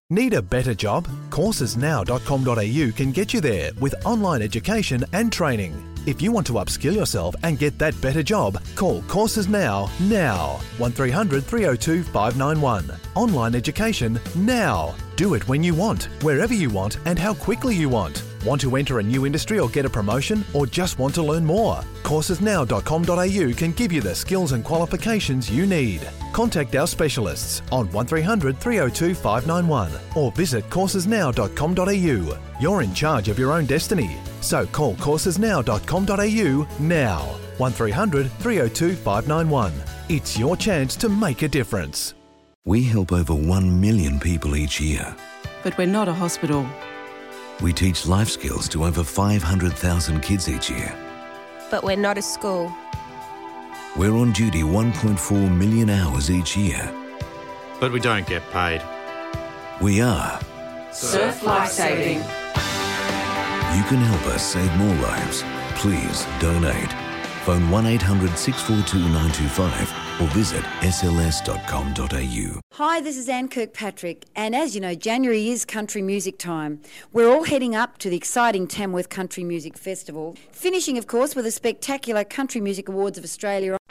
Need a better job? Coursesnow.com.au can get you there with online education and training. If you want to upskill yourself and get that better job, call Courses Now. 1300 302 591. Online education now. Do it when you want, wherever you want and how quickly you want. Want to enter a new industry or get a promotion, or just want to learn more? Coursesnow.com.au can give you the skills and qualifications you need. Contact our specialists on 1300 302 591 or visit coursesnow.com.au. You're in charge of your own destiny. So call coursesnow.com.au now. 1300 302 591. It's your chance to make a difference. We help over 1 million people each year. But we're not a hospital. We teach life skills to over 500,000 kids each year. But we're not a school. We're on duty 1.4 million hours each year. But we don't get paid. We are Surf Life Saving. You can help us save more lives. Please donate. Phone 1800 642 925 or visit sls.com.au. Hi, this is Anne Kirkpatrick, and as you know, January is country music time. We're all heading up to the exciting Tamworth Country Music Festival, finishing, of course, with the spectacular Country Music Awards of Australia